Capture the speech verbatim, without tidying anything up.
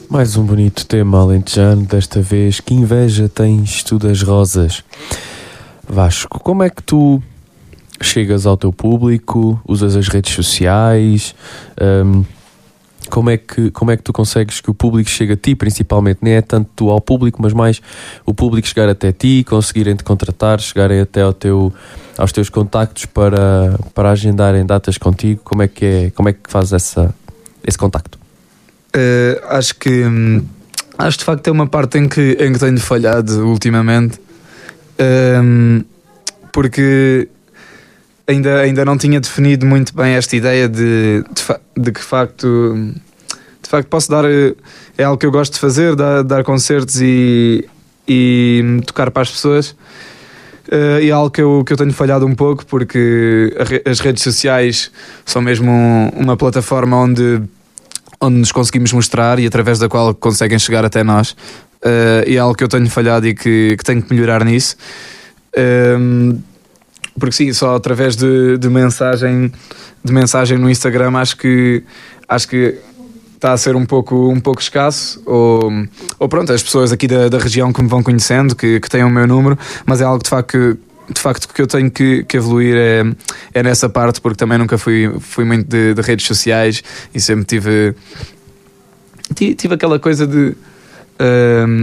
Mais um bonito tema alentejano, desta vez: que inveja tens tu das rosas? Vasco, como é que tu chegas ao teu público? Usas as redes sociais? Um, como, é que, como é que tu consegues que o público chegue a ti, principalmente? Nem é tanto tu ao público, mas mais o público chegar até ti, conseguirem te contratar, chegarem até ao teu, aos teus contactos para, para agendarem datas contigo. Como é que, é, como é que fazes essa, esse contacto? Uh, acho que hum, acho de facto que é uma parte em que, em que tenho falhado ultimamente, um, porque ainda, ainda não tinha definido muito bem esta ideia de, de, fa- de que facto de facto posso dar, é algo que eu gosto de fazer, dar, dar concertos e, e tocar para as pessoas. Uh, e é algo que eu, que eu tenho falhado um pouco, porque a re- as redes sociais são mesmo um, uma plataforma onde onde nos conseguimos mostrar e através da qual conseguem chegar até nós, uh, e é algo que eu tenho falhado e que, que tenho que melhorar nisso, um, porque sim, só através de, de mensagem de mensagem no Instagram acho que acho que está a ser um pouco, um pouco escasso, ou, ou pronto, as pessoas aqui da, da região que me vão conhecendo, que, que têm o meu número, mas é algo de facto que de facto que eu tenho que, que evoluir é, é nessa parte, porque também nunca fui, fui muito de, de redes sociais e sempre tive tive, tive aquela coisa de um,